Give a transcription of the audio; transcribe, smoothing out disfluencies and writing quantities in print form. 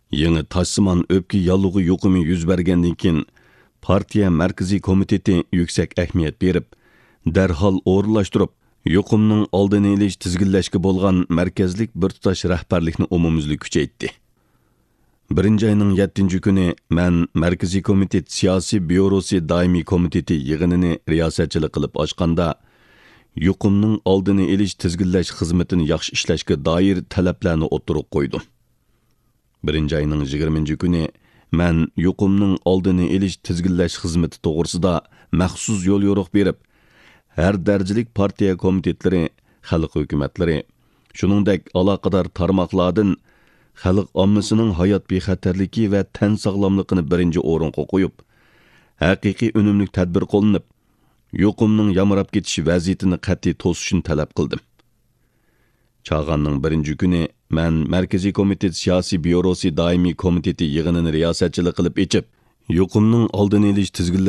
Yeni taşsimon öpki yallığı yuqumi yüz bergandan keyin partiya markaziy komiteti yüksek ahamiyat berib, darhol o'rinlashtirib, yuqumning oldini olish tizginlashga bo'lgan markazlik bir tutash rahbarlikni umumyuzli kuchaytdi. 1-ayning 7-kuni men markaziy komitet siyosiy byurosi doimiy komiteti yig'inini riyosatchilik qilib ochganda, yuqumning oldini olish tizginlash xizmatini yaxshi ishlashga doir talablarni o'tirib qo'ydim. 1-ayning 20-kuni men yuqumning oldini olish tizginlash xizmati to'g'risida maxsus yo'l yo'riq berib, har darajalik partiya komitetlari, xalq hukumatlari, shuningdek aloqador tarmoqlardan xalq ommasining hayot bexatarligi va tan sog'lomligini birinchi o'ringa qo'yib, haqiqiy unumli tadbir qo'llanib, yuqumning yamrab ketish vaziyatini qat'iy to'sishni talab qildim. Chag'anning 1-kuni men markaziy komitet siyosiy byurosi doimiy komiteti yig'inini riyosatchilik qilib echib, yuqumning oldini olish tizginlash